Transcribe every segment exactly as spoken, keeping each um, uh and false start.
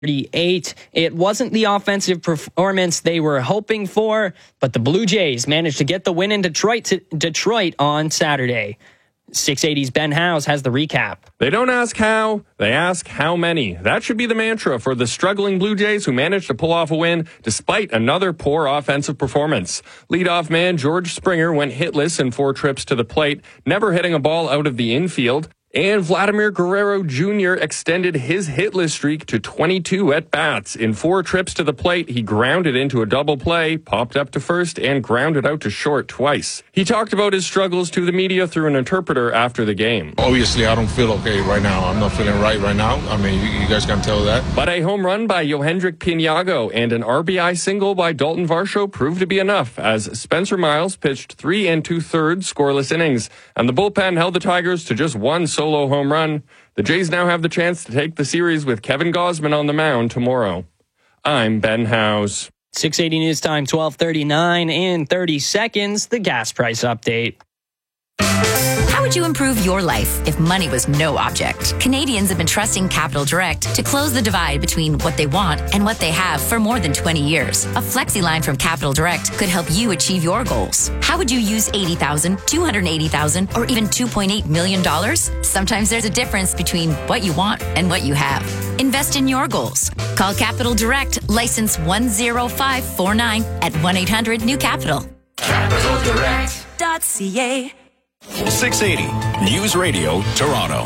thirty-eight. It wasn't the offensive performance they were hoping for, but the Blue Jays managed to get the win in Detroit to Detroit on Saturday. six eighty's Ben Howes has the recap. They don't ask how, they ask how many. That should be the mantra for the struggling Blue Jays who managed to pull off a win despite another poor offensive performance. Leadoff man George Springer went hitless in four trips to the plate, never hitting a ball out of the infield. And Vladimir Guerrero Junior extended his hitless streak to twenty-two at-bats. In four trips to the plate, he grounded into a double play, popped up to first, and grounded out to short twice. He talked about his struggles to the media through an interpreter after the game. Obviously, I don't feel okay right now. I'm not feeling right right now. I mean, you, you guys can tell that. But a home run by Yohendrick Piniago and an R B I single by Dalton Varsho proved to be enough as Spencer Miles pitched three and two-thirds scoreless innings, and the bullpen held the Tigers to just one solo home run. The Jays now have the chance to take the series with Kevin Gausman on the mound tomorrow. I'm Ben Howes. six eighty News Time, twelve thirty-nine in thirty seconds, the gas price update. How would you improve your life if money was no object? Canadians have been trusting Capital Direct to close the divide between what they want and what they have for more than twenty years. A flexi line from Capital Direct could help you achieve your goals. How would you use eighty thousand dollars, two hundred eighty thousand dollars, or even two point eight million dollars? Sometimes there's a difference between what you want and what you have. Invest in your goals. Call Capital Direct, license one zero five four nine at one eight hundred new capital. capital direct dot c a. six eighty News Radio Toronto.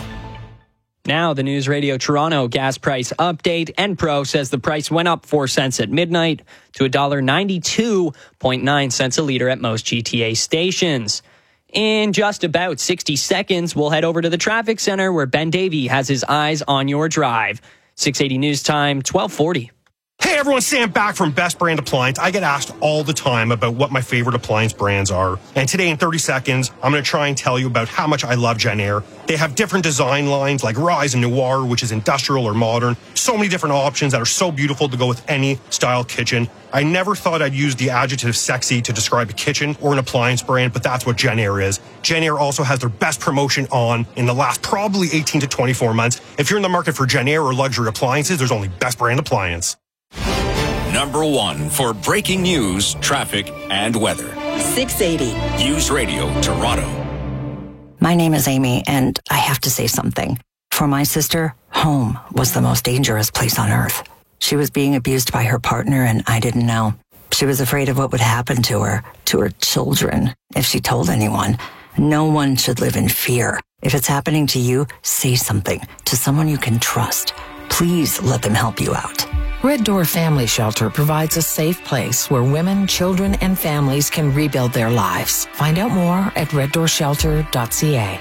Now the News Radio Toronto gas price update. Enpro says the price went up four cents at midnight to one dollar ninety-two point nine cents a litre at most G T A stations. In just about sixty seconds, we'll head over to the traffic center where Ben Davey has his eyes on your drive. six eighty News Time, twelve forty. Hey everyone, Sam back from Best Brand Appliance. I get asked all the time about what my favorite appliance brands are. And today in thirty seconds, I'm going to try and tell you about how much I love Jenn-Air. They have different design lines like Rise and Noir, which is industrial or modern. So many different options that are so beautiful to go with any style kitchen. I never thought I'd use the adjective sexy to describe a kitchen or an appliance brand, but that's what Jenn-Air is. Jenn-Air also has their best promotion on in the last probably eighteen to twenty-four months. If you're in the market for Jenn-Air or luxury appliances, there's only Best Brand Appliance. Number one for breaking news, traffic, and weather. six eighty News Radio Toronto. My name is Amy, and I have to say something. For my sister, home was the most dangerous place on earth. She was being abused by her partner, and I didn't know. She was afraid of what would happen to her, to her children, if she told anyone. No one should live in fear. If it's happening to you, say something to someone you can trust. Please let them help you out. Red Door Family Shelter provides a safe place where women, children, and families can rebuild their lives. Find out more at red door shelter dot c a.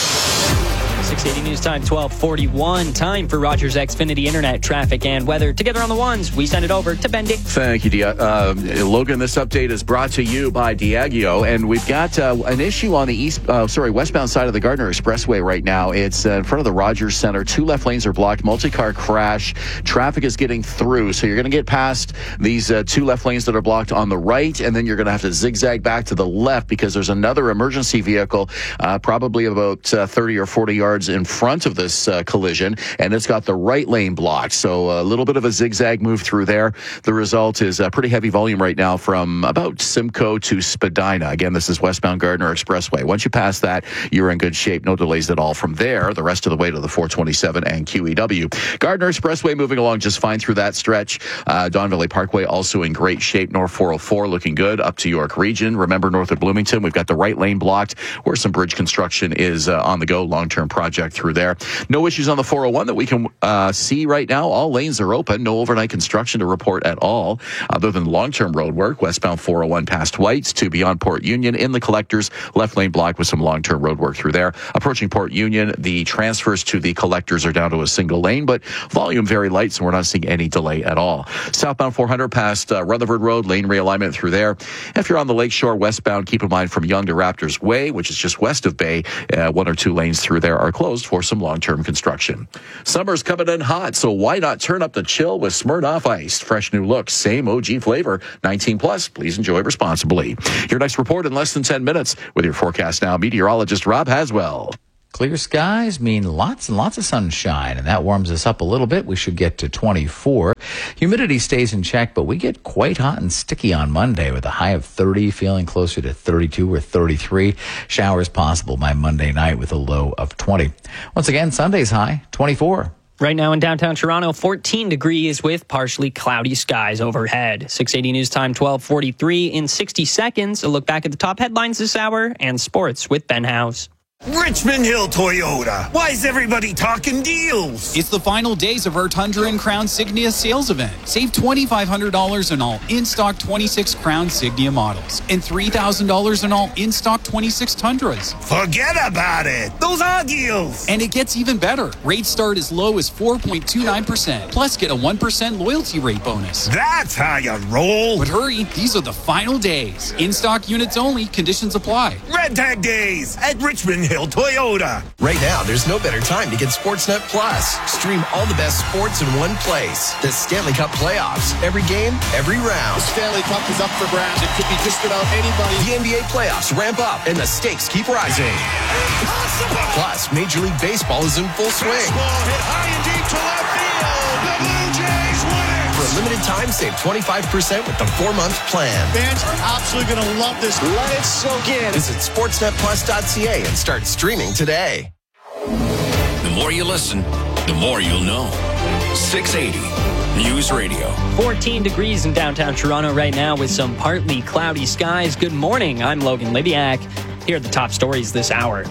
six eighty News Time, twelve forty-one. Time for Rogers Xfinity Internet traffic and weather. Together on the ones, we send it over to Ben Dick. Thank you, Dia- uh, Logan. This update is brought to you by Diageo, and we've got uh, an issue on the east, uh, sorry, westbound side of the Gardner Expressway right now. It's uh, in front of the Rogers Center. Two left lanes are blocked. Multi-car crash. Traffic is getting through, so you're going to get past these uh, two left lanes that are blocked on the right, and then you're going to have to zigzag back to the left because there's another emergency vehicle, uh, probably about uh, thirty or forty yards in front of this uh, collision, and it's got the right lane blocked. So a little bit of a zigzag move through there. The result is a pretty heavy volume right now from about Simcoe to Spadina. Again, this is westbound Gardner Expressway. Once you pass that, you're in good shape. No delays at all from there. The rest of the way to the four twenty-seven and Q E W. Gardner Expressway moving along just fine through that stretch. Uh, Don Valley Parkway also in great shape. North four oh four looking good up to York Region. Remember, north of Bloomington, we've got the right lane blocked where some bridge construction is uh, on the go. Long-term project through there. No issues on the four oh one that we can uh, see right now. All lanes are open. No overnight construction to report at all, other than long-term road work. Westbound four oh one past Whites to beyond Port Union in the collectors. Left lane blocked with some long-term road work through there. Approaching Port Union, the transfers to the collectors are down to a single lane, but volume very light, so we're not seeing any delay at all. Southbound four hundred past uh, Rutherford Road, lane realignment through there. If you're on the Lakeshore westbound, keep in mind from Yonge to Raptors Way, which is just west of Bay, uh, one or two lanes through there are closed for some long-term construction. Summer's coming in hot, so why not turn up the chill with Smirnoff Ice? Fresh new look, same O G flavor, nineteen plus. Please enjoy responsibly. Your next report in less than ten minutes with your forecast now, meteorologist Rob Haswell. Clear skies mean lots and lots of sunshine, and that warms us up a little bit. We should get to twenty-four. Humidity stays in check, but we get quite hot and sticky on Monday with a high of thirty, feeling closer to thirty-two or thirty-three. Showers possible by Monday night with a low of twenty. Once again, Sunday's high, twenty-four. Right now in downtown Toronto, fourteen degrees with partially cloudy skies overhead. six eighty News Time, twelve forty-three. In sixty seconds, a look back at the top headlines this hour and sports with Ben House. Richmond Hill Toyota. Why is everybody talking deals? It's the final days of our Tundra and Crown Signia sales event. Save twenty-five hundred dollars on all in-stock twenty-six Crown Signia models and three thousand dollars on all in-stock twenty-six Tundras. Forget about it. Those are deals. And it gets even better. Rates start as low as four point two nine percent. Plus, get a one percent loyalty rate bonus. That's how you roll. But hurry, these are the final days. In-stock units only. Conditions apply. Red Tag Days at Richmond Hill Toyota. Right now, there's no better time to get Sportsnet Plus. Stream all the best sports in one place. The Stanley Cup playoffs. Every game, every round. The Stanley Cup is up for grabs. It could be just about anybody. The N B A playoffs ramp up and the stakes keep rising. Impossible. Plus, Major League Baseball is in full swing. Baseball hit high and deep to left field. The Blue Jays win it. For a limited time, save twenty-five percent with the four-month plan. Fans are absolutely going to love this. Let it soak in. Visit sportsnet plus dot c a and start streaming today. The more you listen, the more you'll know. six eighty News Radio. fourteen degrees in downtown Toronto right now with some partly cloudy skies. Good morning. I'm Logan Libiak. Here are the top stories this hour.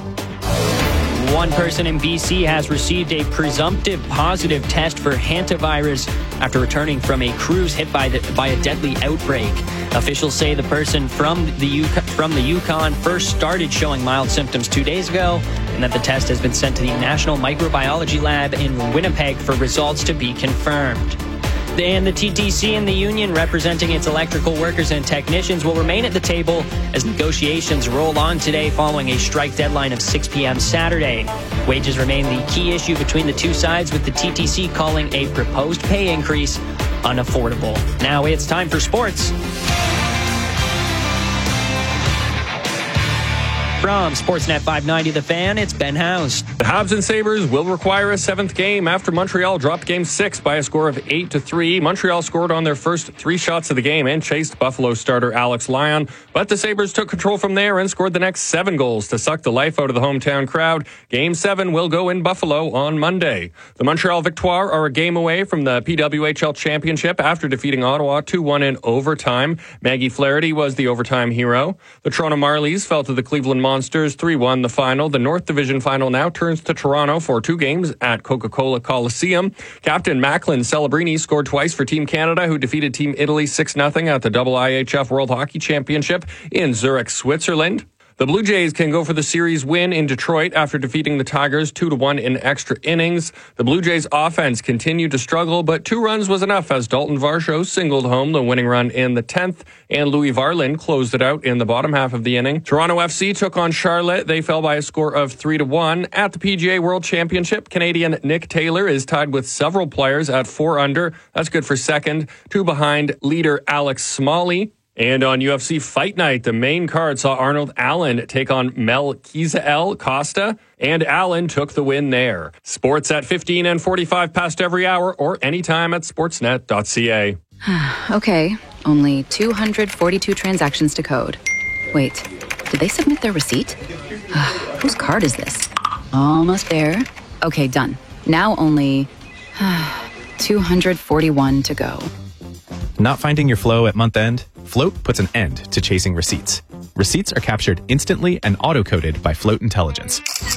One person in B C has received a presumptive positive test for hantavirus after returning from a cruise hit by the, by a deadly outbreak. Officials say the person from the Yukon, from the Yukon first started showing mild symptoms two days ago, and that the test has been sent to the National Microbiology Lab in Winnipeg for results to be confirmed. And the T T C and the union representing its electrical workers and technicians will remain at the table as negotiations roll on today following a strike deadline of six p.m. Saturday. Wages remain the key issue between the two sides, with the T T C calling a proposed pay increase unaffordable. Now it's time for sports. From Sportsnet five ninety The Fan, it's Ben House. The Habs and Sabres will require a seventh game after Montreal dropped game six by a score of eight to three. Montreal scored on their first three shots of the game and chased Buffalo starter Alex Lyon, but the Sabres took control from there and scored the next seven goals to suck the life out of the hometown crowd. Game seven will go in Buffalo on Monday. The Montreal Victoire are a game away from the P W H L Championship after defeating Ottawa two one in overtime. Maggie Flaherty was the overtime hero. The Toronto Marlies fell to the Cleveland Monsters Monsters three one the final. The North Division final now turns to Toronto for two games at Coca-Cola Coliseum. Captain Macklin Celebrini scored twice for Team Canada, who defeated Team Italy six nothing at the double I H F World Hockey Championship in Zurich, Switzerland. The Blue Jays can go for the series win in Detroit after defeating the Tigers two to one in extra innings. The Blue Jays offense continued to struggle, but two runs was enough as Dalton Varsho singled home the winning run in the tenth, and Louis Varlin closed it out in the bottom half of the inning. Toronto F C took on Charlotte. They fell by a score of three to one. At the P G A World Championship, Canadian Nick Taylor is tied with several players at four under. That's good for second. Two behind leader Alex Smalley. And on U F C Fight Night, the main card saw Arnold Allen take on Melquizael Costa, and Allen took the win there. Sports at fifteen and forty-five past every hour or anytime at sportsnet dot c a. Okay, only two hundred forty-two transactions to code. Wait, did they submit their receipt? Whose card is this? Almost there. Okay, done. Now only two hundred forty-one to go. Not finding your flow at month end? Float puts an end to chasing receipts. Receipts are captured instantly and auto-coded by Float Intelligence.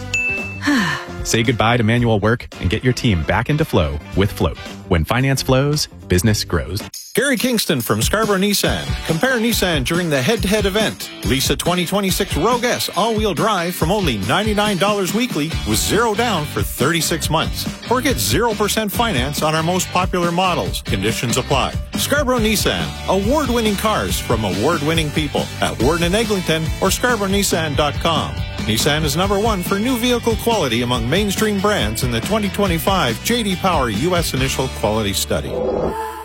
Say goodbye to manual work and get your team back into flow with Float. When finance flows, business grows. Gary Kingston from Scarborough Nissan. Compare Nissan during the head-to-head event. Lease a twenty twenty-six Rogue S all-wheel drive from only ninety-nine dollars weekly with zero down for thirty-six months. Or get zero percent finance on our most popular models. Conditions apply. Scarborough Nissan. Award-winning cars from award-winning people at Warden and Eglinton or scarborough nissan dot com. Nissan is number one for new vehicle quality among mainstream brands in the twenty twenty-five J D Power U S Initial Quality Study.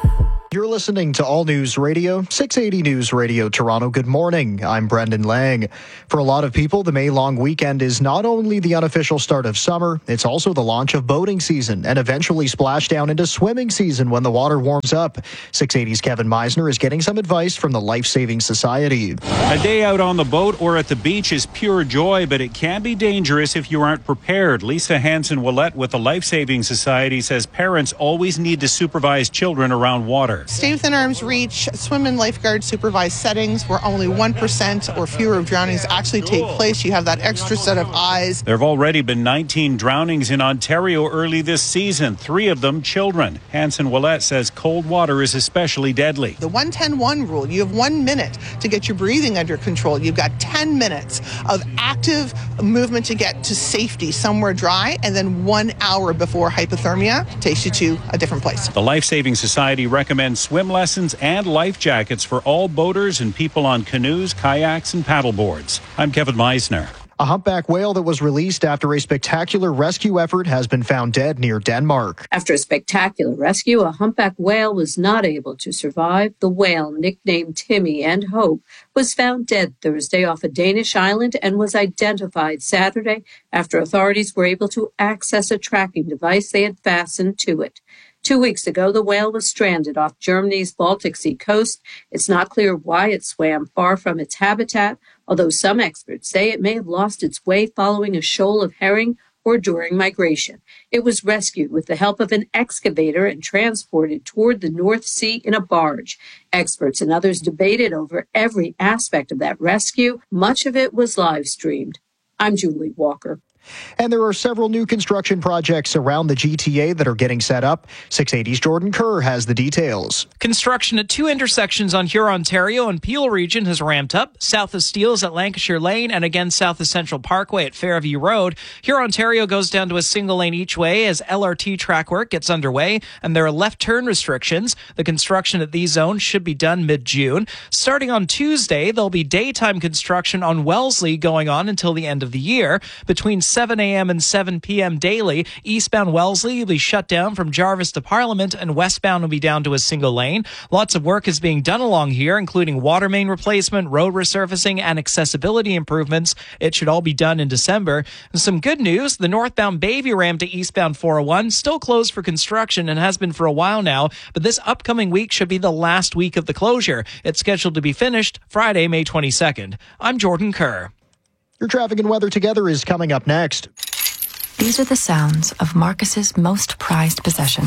You're listening to All News Radio, six eighty News Radio Toronto. Good morning. I'm Brendan Lang. For a lot of people, the May long weekend is not only the unofficial start of summer, it's also the launch of boating season and eventually splashdown into swimming season when the water warms up. six eighty's Kevin Meisner is getting some advice from the Life Saving Society. A day out on the boat or at the beach is pure joy, but it can be dangerous if you aren't prepared. Lisa Hansen-Willette with the Life Saving Society says parents always need to supervise children around water. Stay within arm's reach, swim in lifeguard supervised settings where only one percent or fewer of drownings actually take place. You have that extra set of eyes. There have already been nineteen drownings in Ontario early this season, three of them children. Hansen-Willette says cold water is especially deadly. The one ten one rule, you have one minute to get your breathing under control. You've got ten minutes of active movement to get to safety somewhere dry, and then one hour before hypothermia takes you to a different place. The Life Saving Society recommends swim lessons and life jackets for all boaters and people on canoes, kayaks, and paddleboards. I'm Kevin Meisner. A humpback whale that was released after a spectacular rescue effort has been found dead near Denmark. After a spectacular rescue, a humpback whale was not able to survive. The whale, nicknamed Timmy and Hope, was found dead Thursday off a Danish island and was identified Saturday after authorities were able to access a tracking device they had fastened to it. Two weeks ago, the whale was stranded off Germany's Baltic Sea coast. It's not clear why it swam far from its habitat, although some experts say it may have lost its way following a shoal of herring or during migration. It was rescued with the help of an excavator and transported toward the North Sea in a barge. Experts and others debated over every aspect of that rescue. Much of it was live streamed. I'm Julie Walker. And there are several new construction projects around the G T A that are getting set up. six eighty's Jordan Kerr has the details. Construction at two intersections on Huron-Ontario and Peel region has ramped up. South of Steeles at Lancashire Lane and again south of Central Parkway at Fairview Road. Huron-Ontario goes down to a single lane each way as L R T track work gets underway, and there are left turn restrictions. The construction at these zones should be done mid-June. Starting on Tuesday, there'll be daytime construction on Wellesley going on until the end of the year. Between seven a.m. and seven p.m. daily, eastbound Wellesley will be shut down from Jarvis to Parliament, and westbound will be down to a single lane. Lots of work is being done along here, including water main replacement, road resurfacing, and accessibility improvements. It should all be done in December. And some good news, the northbound Bayview ramp to eastbound four oh one still closed for construction and has been for a while now, but this upcoming week should be the last week of the closure. It's scheduled to be finished Friday, May twenty-second. I'm Jordan Kerr. Your traffic and weather together is coming up next. These are the sounds of Marcus's most prized possession.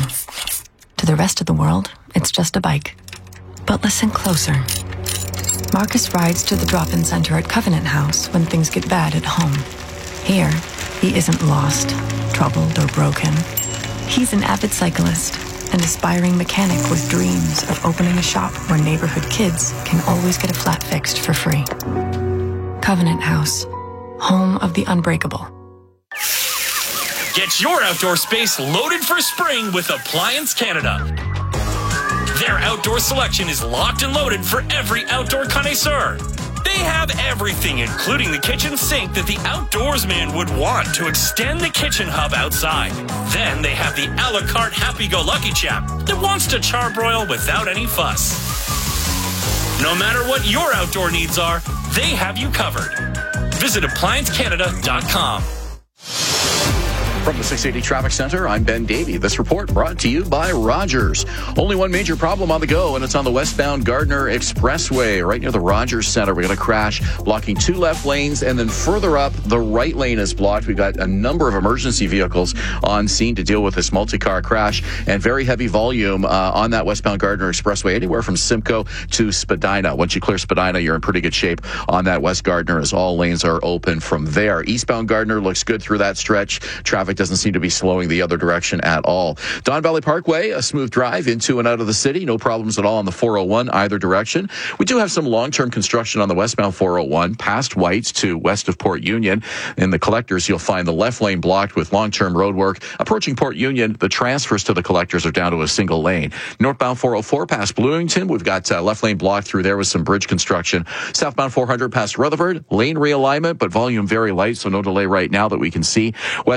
To the rest of the world, it's just a bike. But listen closer. Marcus rides to the drop-in center at Covenant House when things get bad at home. Here, he isn't lost, troubled, or broken. He's an avid cyclist, an aspiring mechanic with dreams of opening a shop where neighborhood kids can always get a flat fixed for free. Covenant House, home of the unbreakable. Get your outdoor space loaded for spring with Appliance Canada. Their outdoor selection is locked and loaded for every outdoor connoisseur. They have everything, including the kitchen sink that the outdoorsman would want to extend the kitchen hub outside. Then they have the a la carte happy-go-lucky chap that wants to charbroil without any fuss. No matter what your outdoor needs are, they have you covered. Visit appliance canada dot com. From the six eighty Traffic Center, I'm Ben Davey. This report brought to you by Rogers. Only one major problem on the go, and it's on the westbound Gardner Expressway, right near the Rogers Center. We got a crash blocking two left lanes, and then further up, the right lane is blocked. We've got a number of emergency vehicles on scene to deal with this multi-car crash, and very heavy volume uh, on that westbound Gardner Expressway, anywhere from Simcoe to Spadina. Once you clear Spadina, you're in pretty good shape on that West Gardner, as all lanes are open from there. Eastbound Gardner looks good through that stretch. Traffic doesn't seem to be slowing the other direction at all. Don Valley Parkway, a smooth drive into and out of the city. No problems at all on the four oh one either direction. We do have some long-term construction on the westbound four oh one past Whites to west of Port Union. In the collectors, you'll find the left lane blocked with long-term road work. Approaching Port Union, the transfers to the collectors are down to a single lane. Northbound four oh four past Bloomington, we've got uh, left lane blocked through there with some bridge construction. Southbound four hundred past Rutherford, lane realignment, but volume very light, so no delay right now that we can see. Westbound Lake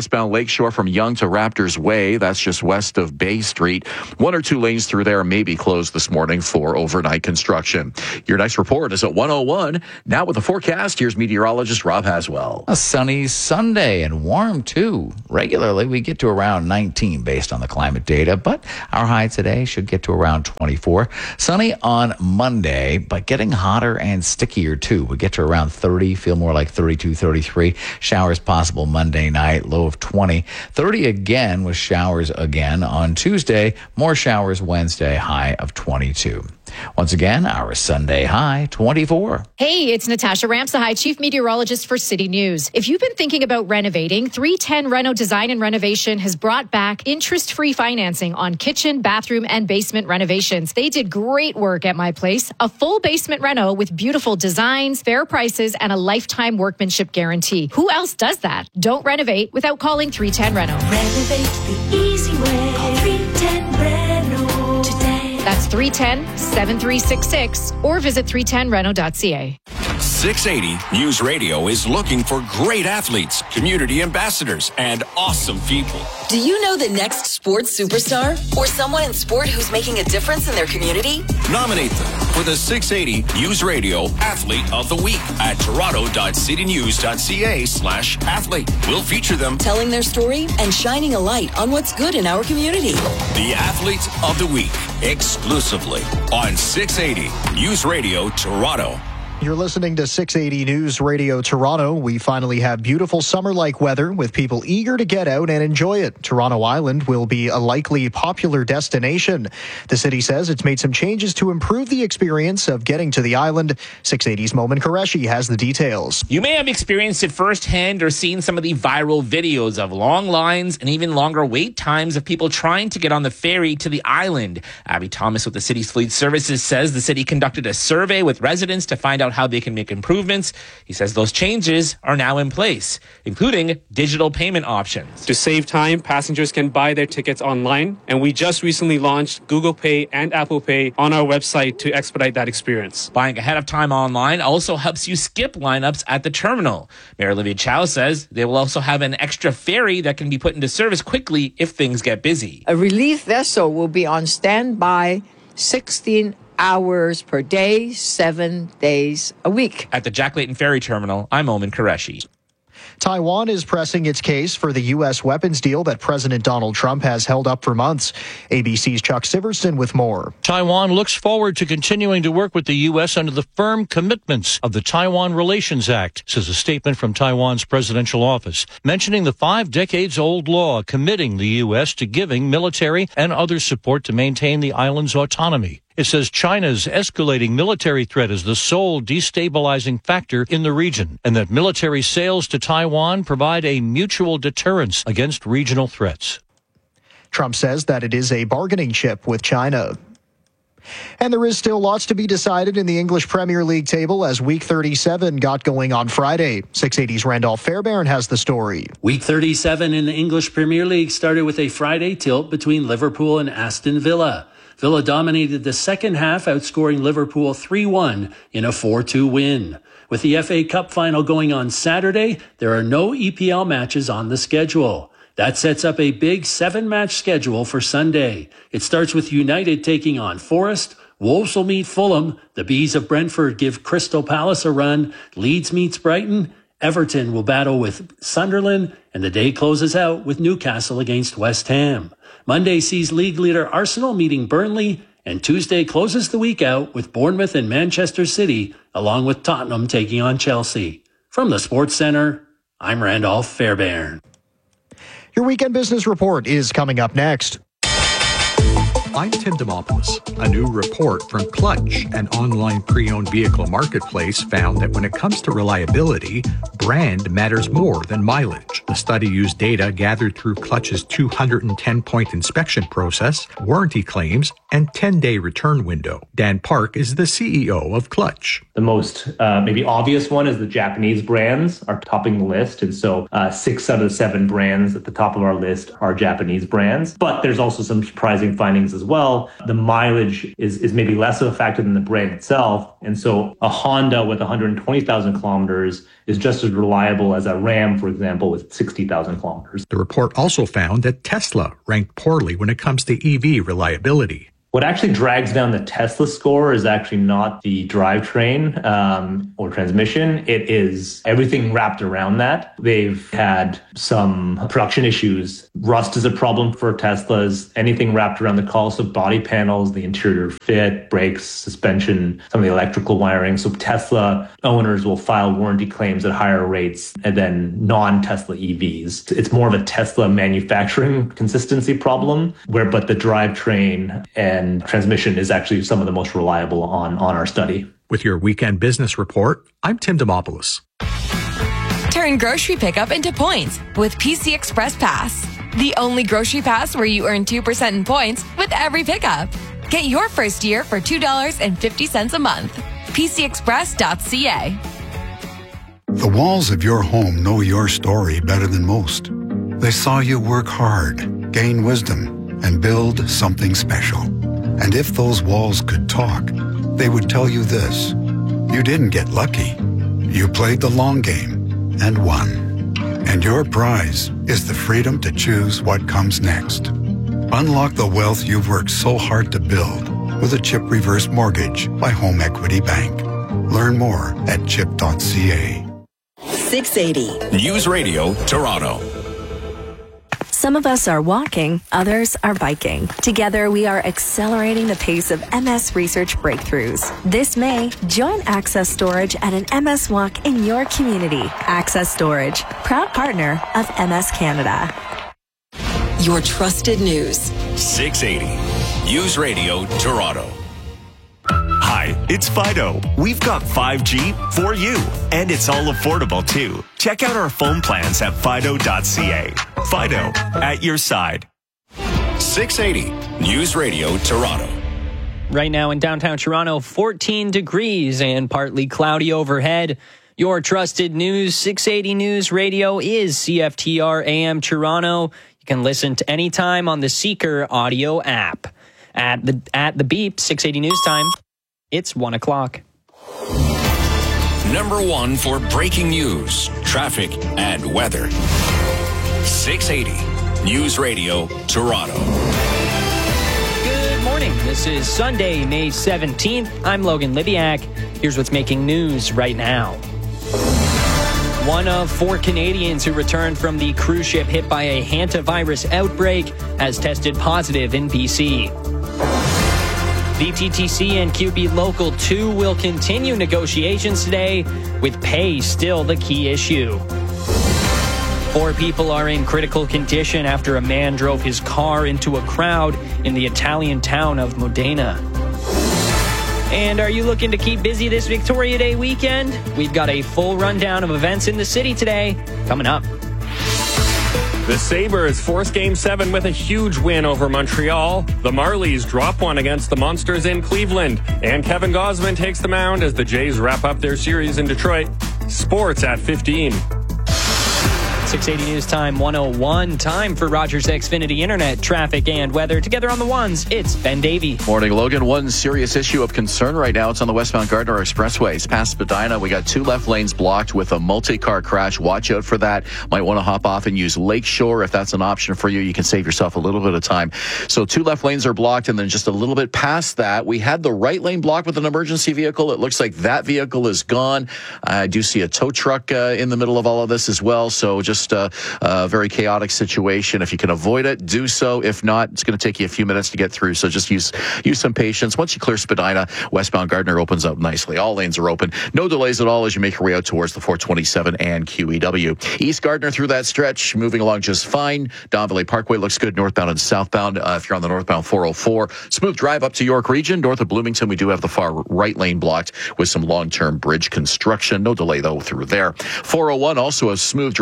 Lakeshore from Yonge to Raptors Way. That's just west of Bay Street. One or two lanes through there may be closed this morning for overnight construction. Your next report is at one oh one. Now with the forecast, here's meteorologist Rob Haswell. A sunny Sunday and warm too. Regularly, we get to around nineteen based on the climate data, but our high today should get to around twenty-four. Sunny on Monday, but getting hotter and stickier too. We get to around thirty, feel more like thirty-two, thirty-three. Showers possible Monday night, low of twenty. thirty again with showers again on Tuesday. More showers Wednesday, high of twenty-two. Once again, our Sunday high, twenty-four. Hey, it's Natasha Ramsahai, Chief Meteorologist for City News. If you've been thinking about renovating, three ten Reno Design and Renovation has brought back interest-free financing on kitchen, bathroom, and basement renovations. They did great work at my place. A full basement reno with beautiful designs, fair prices, and a lifetime workmanship guarantee. Who else does that? Don't renovate without calling three ten Reno. Renovate the easy way. Call three ten Reno today. That's three one zero, seven three six six or visit three ten reno dot c a. six eighty News Radio is looking for great athletes, community ambassadors, and awesome people. Do you know the next sports superstar? Or someone in sport who's making a difference in their community? Nominate them for the six eighty News Radio Athlete of the Week at toronto dot city news dot c a slash athlete. We'll feature them telling their story and shining a light on what's good in our community. The Athlete of the Week, exclusively on six eighty News Radio Toronto. You're listening to six eighty News Radio Toronto. We finally have beautiful summer-like weather with people eager to get out and enjoy it. Toronto Island will be a likely popular destination. The city says it's made some changes to improve the experience of getting to the island. six eighty's Momin Qureshi has the details. You may have experienced it firsthand or seen some of the viral videos of long lines and even longer wait times of people trying to get on the ferry to the island. Abby Thomas with the city's fleet services says the city conducted a survey with residents to find out how they can make improvements. He says those changes are now in place, including digital payment options. To save time, passengers can buy their tickets online, and we just recently launched Google Pay and Apple Pay on our website to expedite that experience. Buying ahead of time online also helps you skip lineups at the terminal. Mayor Olivia Chow says they will also have an extra ferry that can be put into service quickly if things get busy. A relief vessel will be on standby sixteen hours per day, seven days a week. At the Jack Layton Ferry Terminal, I'm Momin Qureshi. Taiwan is pressing its case for the U S weapons deal that President Donald Trump has held up for months. A B C's Chuck Siverston with more. Taiwan looks forward to continuing to work with the U S under the firm commitments of the Taiwan Relations Act, says a statement from Taiwan's presidential office, mentioning the five decades old law committing the U S to giving military and other support to maintain the island's autonomy. It says China's escalating military threat is the sole destabilizing factor in the region, and that military sales to Taiwan provide a mutual deterrence against regional threats. Trump says that it is a bargaining chip with China. And there is still lots to be decided in the English Premier League table as Week thirty-seven got going on Friday. six eighty's Randolph Fairbairn has the story. Week thirty-seven in the English Premier League started with a Friday tilt between Liverpool and Aston Villa. Villa dominated the second half, outscoring Liverpool three one in a four two win. With the F A Cup final going on Saturday, there are no E P L matches on the schedule. That sets up a big seven-match schedule for Sunday. It starts with United taking on Forest, Wolves will meet Fulham, the Bees of Brentford give Crystal Palace a run, Leeds meets Brighton, Everton will battle with Sunderland, and the day closes out with Newcastle against West Ham. Monday sees league leader Arsenal meeting Burnley, and Tuesday closes the week out with Bournemouth and Manchester City, along with Tottenham taking on Chelsea. From the Sports Center, I'm Randolph Fairbairn. Your Weekend Business Report is coming up next. I'm Tim Demopoulos. A new report from Clutch, an online pre-owned vehicle marketplace, found that when it comes to reliability, brand matters more than mileage. The study used data gathered through Clutch's two hundred ten point inspection process, warranty claims, and ten-day return window. Dan Park is the C E O of Clutch. The most uh, maybe obvious one is the Japanese brands are topping the list. And so uh, six out of the seven brands at the top of our list are Japanese brands. But there's also some surprising findings as well. The mileage is, is maybe less of a factor than the brand itself. And so a Honda with one hundred twenty thousand kilometers is just as reliable as a Ram, for example, with sixty thousand kilometers. The report also found that Tesla ranked poorly when it comes to E V reliability. What actually drags down the Tesla score is actually not the drivetrain um, or transmission. It is everything wrapped around that. They've had some production issues. Rust is a problem for Teslas. Anything wrapped around the call, so body panels, the interior fit, brakes, suspension, some of the electrical wiring. So Tesla owners will file warranty claims at higher rates than non-Tesla E Vs. It's more of a Tesla manufacturing consistency problem, where but the drivetrain and And transmission is actually some of the most reliable on, on our study. With your weekend business report, I'm Tim Demopoulos. Turn grocery pickup into points with P C Express Pass. The only grocery pass where you earn two percent in points with every pickup. Get your first year for two dollars and fifty cents a month. P C express dot c a. The walls of your home know your story better than most. They saw you work hard, gain wisdom, and build something special. And if those walls could talk, they would tell you this: you didn't get lucky. You played the long game and won. And your prize is the freedom to choose what comes next. Unlock the wealth you've worked so hard to build with a CHIP reverse mortgage by Home Equity Bank. Learn more at chip dot c a. six eighty News Radio Toronto. Some of us are walking, others are biking. Together, we are accelerating the pace of M S research breakthroughs. This May, join Access Storage at an M S Walk in your community. Access Storage, proud partner of M S Canada. Your trusted news. six eighty News Radio Toronto. Hi, it's Fido. We've got five G for you, and it's all affordable too. Check out our phone plans at fido dot c a. Fido, at your side. six eighty News Radio Toronto. Right now in downtown Toronto, fourteen degrees and partly cloudy overhead. Your trusted news, six eighty News Radio is C F T R A M Toronto. You can listen to any time on the Seeker audio app. At the at the beep, six eighty News Time. It's one o'clock. Number one for breaking news, traffic, and weather. six eighty News Radio Toronto. Good morning. This is Sunday, May seventeenth. I'm Logan Libiak. Here's what's making news right now. One of four Canadians who returned from the cruise ship hit by a hantavirus outbreak has tested positive in B C. V T T C and Q B Local two will continue negotiations today, with pay still the key issue. Four people are in critical condition after a man drove his car into a crowd in the Italian town of Modena. And are you looking to keep busy this Victoria Day weekend? We've got a full rundown of events in the city today coming up. The Sabres force Game seven with a huge win over Montreal. The Marlies drop one against the Monsters in Cleveland. And Kevin Gausman takes the mound as the Jays wrap up their series in Detroit. Sports at fifteen. six eighty News Time one oh one. Time for Rogers Xfinity Internet, traffic, and weather. Together on the ones, it's Ben Davey. Morning, Logan. One serious issue of concern right now. It's on the westbound Gardner Expressway. It's past Spadina. We got two left lanes blocked with a multi-car crash. Watch out for that. Might want to hop off and use Lakeshore if that's an option for you. You can save yourself a little bit of time. So two left lanes are blocked, and then just a little bit past that, we had the right lane blocked with an emergency vehicle. It looks like that vehicle is gone. I do see a tow truck uh, in the middle of all of this as well. So just Just a, a very chaotic situation. If you can avoid it, do so. If not, it's going to take you a few minutes to get through. So just use use some patience. Once you clear Spadina, westbound Gardner opens up nicely. All lanes are open. No delays at all as you make your way out towards the four twenty-seven and Q E W. East Gardner through that stretch, moving along just fine. Don Valley Parkway looks good northbound and southbound. Uh, if you're on the northbound four oh four, smooth drive up to York Region. North of Bloomington, we do have the far right lane blocked with some long-term bridge construction. No delay, though, through there. four oh one, also a smooth drive. No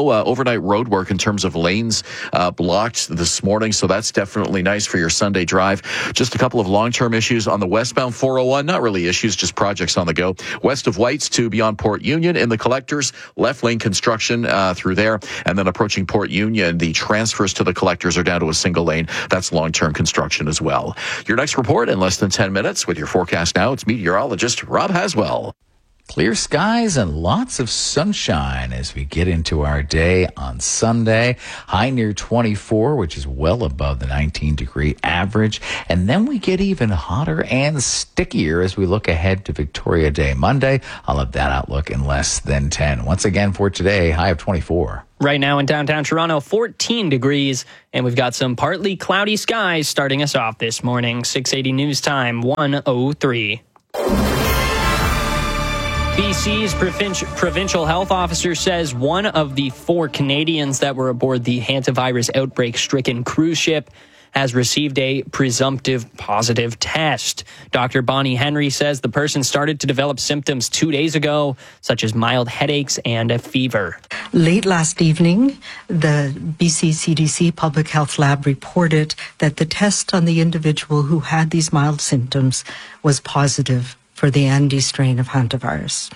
no uh, overnight road work in terms of lanes uh, blocked this morning, so that's definitely nice for your Sunday drive. Just a couple of long-term issues on the westbound four oh one. Not really issues, just projects on the go. West of Whites to beyond Port Union in the collectors, left lane construction uh, through there, and then approaching Port Union, the transfers to the collectors are down to a single lane. That's long-term construction as well. Your next report in less than ten minutes with your forecast now. It's meteorologist Rob Haswell. Clear skies and lots of sunshine as we get into our day on Sunday. High near twenty-four, which is well above the nineteen degree average. And then we get even hotter and stickier as we look ahead to Victoria Day Monday. I'll have that outlook in less than ten. Once again for today, high of twenty-four. Right now in downtown Toronto, fourteen degrees, and we've got some partly cloudy skies starting us off this morning. six eighty News Time, one oh three. B C's provincial health officer says one of the four Canadians that were aboard the hantavirus outbreak-stricken cruise ship has received a presumptive positive test. Doctor Bonnie Henry says the person started to develop symptoms two days ago, such as mild headaches and a fever. Late last evening, the B C C D C Public Health Lab reported that the test on the individual who had these mild symptoms was positive for the Andes strain of hantavirus.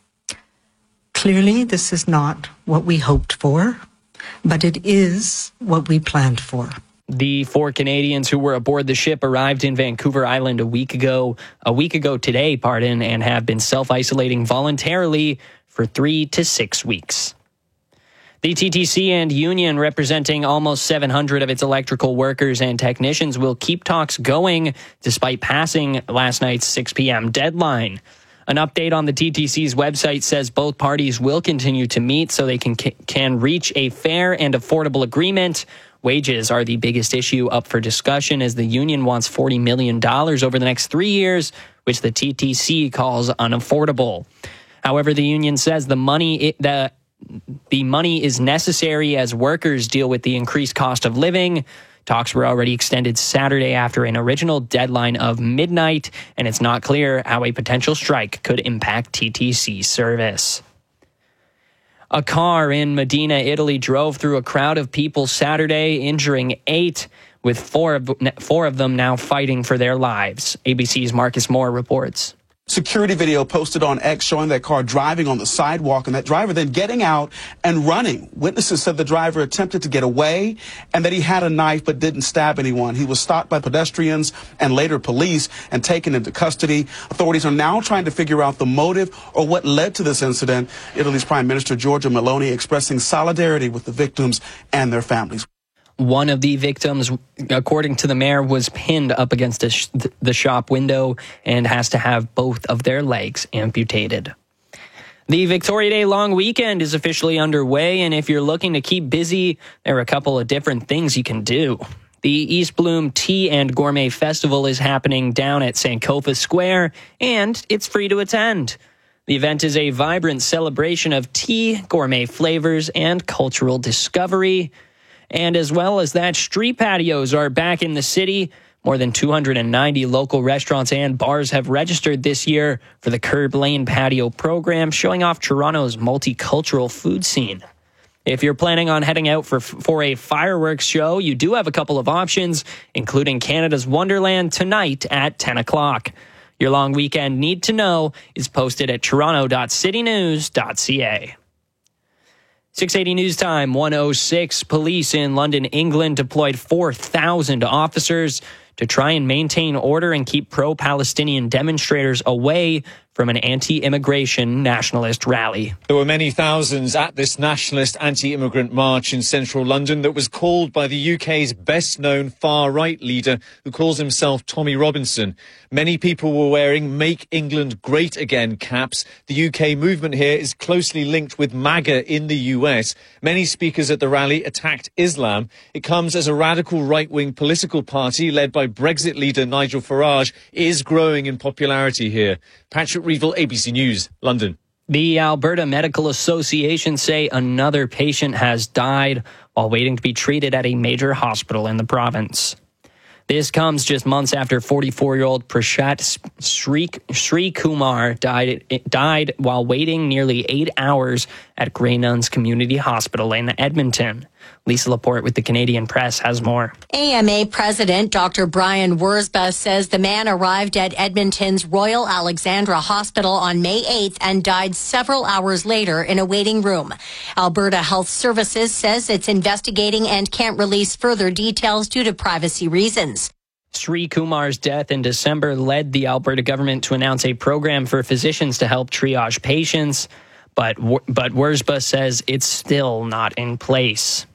Clearly, this is not what we hoped for, but it is what we planned for. The four Canadians who were aboard the ship arrived in Vancouver Island a week ago, a week ago today, pardon, and have been self-isolating voluntarily for three to six weeks. The T T C and union, representing almost seven hundred of its electrical workers and technicians, will keep talks going despite passing last night's six p.m. deadline. An update on the T T C's website says both parties will continue to meet so they can can reach a fair and affordable agreement. Wages are the biggest issue up for discussion as the union wants forty million dollars over the next three years, which the T T C calls unaffordable. However, the union says the money it, the The money is necessary as workers deal with the increased cost of living. Talks were already extended Saturday after an original deadline of midnight, and it's not clear how a potential strike could impact T T C service. A car in Medina, Italy, drove through a crowd of people Saturday, injuring eight, with four of, four of them now fighting for their lives. A B C's Marcus Moore reports. Security video posted on X showing that car driving on the sidewalk and that driver then getting out and running. Witnesses said the driver attempted to get away and that he had a knife but didn't stab anyone. He was stopped by pedestrians and later police and taken into custody. Authorities are now trying to figure out the motive or what led to this incident. Italy's Prime Minister Giorgia Meloni expressing solidarity with the victims and their families. One of the victims, according to the mayor, was pinned up against a sh- the shop window and has to have both of their legs amputated. The Victoria Day long weekend is officially underway, and if you're looking to keep busy, there are a couple of different things you can do. The East Bloom Tea and Gourmet Festival is happening down at Sankofa Square, and it's free to attend. The event is a vibrant celebration of tea, gourmet flavors, and cultural discovery. And as well as that, street patios are back in the city. More than two hundred ninety local restaurants and bars have registered this year for the Curb Lane Patio program, showing off Toronto's multicultural food scene. If you're planning on heading out for, for a fireworks show, you do have a couple of options, including Canada's Wonderland tonight at ten o'clock. Your long weekend need to know is posted at toronto dot city news dot c a. six eighty News Time, one oh six. Police in London, England deployed four thousand officers to try and maintain order and keep pro-Palestinian demonstrators away from an anti-immigration nationalist rally. There were many thousands at this nationalist anti-immigrant march in central London that was called by the U K's best-known far-right leader, who calls himself Tommy Robinson. Many people were wearing Make England Great Again caps. The U K movement here is closely linked with MAGA in the U S. Many speakers at the rally attacked Islam. It comes as a radical right-wing political party led by Brexit leader Nigel Farage is growing in popularity here. Patrick Reevell, A B C News, London. The Alberta Medical Association say another patient has died while waiting to be treated at a major hospital in the province. This comes just months after forty-four-year-old Prashat Sri, Sri Kumar died, died while waiting nearly eight hours at Grey Nuns Community Hospital in Edmonton. Lisa Laporte with the Canadian Press has more. A M A President Doctor Brian Wurzba says the man arrived at Edmonton's Royal Alexandra Hospital on May eighth and died several hours later in a waiting room. Alberta Health Services says it's investigating and can't release further details due to privacy reasons. Sri Kumar's death in December led the Alberta government to announce a program for physicians to help triage patients, but but Wurzba says it's still not in place.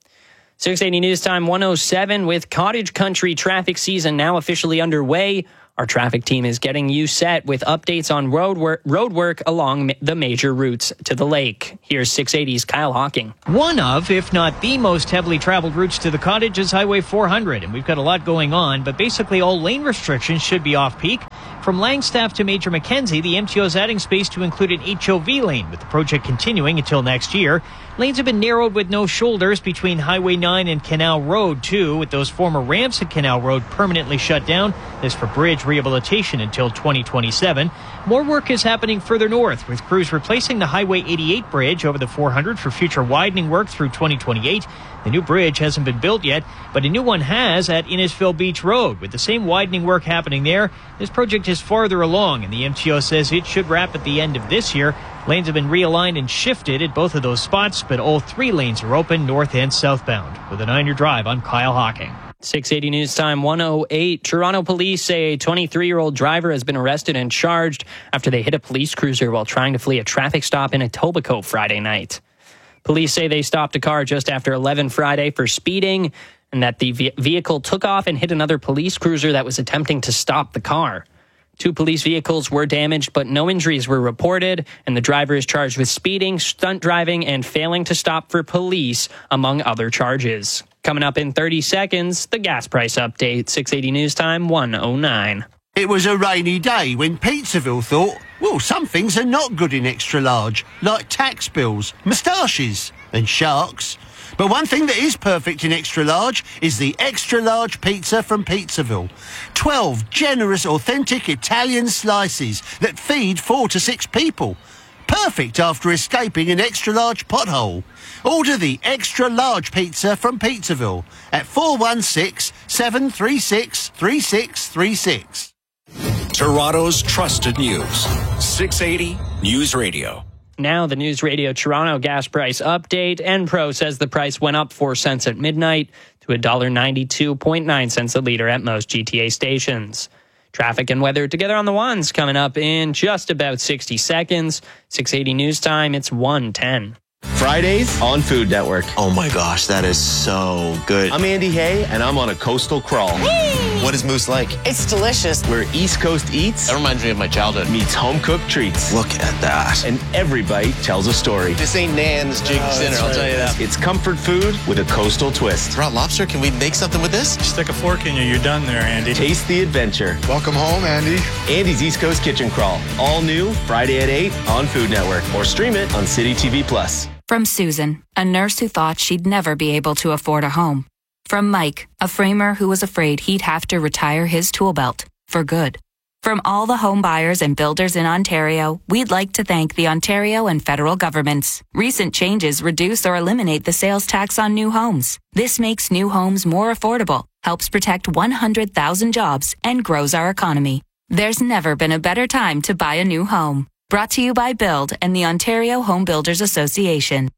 six eighty News Time one oh seven with Cottage Country traffic season now officially underway. Our traffic team is getting you set with updates on road work, road work along the major routes to the lake. Here's six eighty's Kyle Hawking. One of, if not the most heavily traveled routes to the Cottage is Highway four hundred, and we've got a lot going on, but basically all lane restrictions should be off-peak. From Langstaff to Major Mackenzie, the M T O is adding space to include an H O V lane, with the project continuing until next year. Lanes have been narrowed with no shoulders between Highway nine and Canal Road, too, with those former ramps at Canal Road permanently shut down. This for bridge rehabilitation until twenty twenty-seven. More work is happening further north, with crews replacing the Highway eighty-eight bridge over the four hundred for future widening work through twenty twenty-eight. The new bridge hasn't been built yet, but a new one has at Innisfil Beach Road. With the same widening work happening there, this project is farther along, and the M T O says it should wrap at the end of this year. Lanes have been realigned and shifted at both of those spots, but all three lanes are open north and southbound. With a nine-year drive, I'm Kyle Hawking. six eighty News Time one oh eight. Toronto police say a twenty-three-year-old driver has been arrested and charged after they hit a police cruiser while trying to flee a traffic stop in Etobicoke Friday night. Police say they stopped a car just after eleven Friday for speeding and that the ve- vehicle took off and hit another police cruiser that was attempting to stop the car. Two police vehicles were damaged, but no injuries were reported, and the driver is charged with speeding, stunt driving, and failing to stop for police, among other charges. Coming up in thirty seconds, the gas price update. six eighty News Time one oh nine. It was a rainy day when Pizzaville thought, well, some things are not good in extra large, like tax bills, moustaches, and sharks. But one thing that is perfect in extra large is the extra large pizza from Pizzaville. Twelve generous, authentic Italian slices that feed four to six people. Perfect after escaping an extra large pothole. Order the extra large pizza from Pizzaville at four one six, seven three six, three six three six. Toronto's trusted news. six eighty News Radio. Now the News Radio Toronto gas price update. Enpro says the price went up four cents at midnight to one dollar ninety-two point nine cents a litre at most G T A stations. Traffic and weather together on the ones coming up in just about sixty seconds. six eighty News Time, it's one ten. Fridays on Food Network. Oh my gosh, that is so good. I'm Andy Hay, and I'm on a coastal crawl. Whee! What is Moose like? It's delicious. Where East Coast eats, that reminds me of my childhood, meets home-cooked treats. Look at that. And every bite tells a story. This ain't Nan's Jig oh, Dinner, I'll right. tell you that. It's comfort food with a coastal twist. Raw lobster, can we make something with this? Stick a fork in you, you're done there, Andy. Taste the adventure. Welcome home, Andy. Andy's East Coast Kitchen Crawl. All new, Friday at eight on Food Network. Or stream it on City T V Plus. From Susan, a nurse who thought she'd never be able to afford a home. From Mike, a framer who was afraid he'd have to retire his tool belt for good. From all the home buyers and builders in Ontario, we'd like to thank the Ontario and federal governments. Recent changes reduce or eliminate the sales tax on new homes. This makes new homes more affordable, helps protect one hundred thousand jobs, and grows our economy. There's never been a better time to buy a new home. Brought to you by Build and the Ontario Home Builders Association.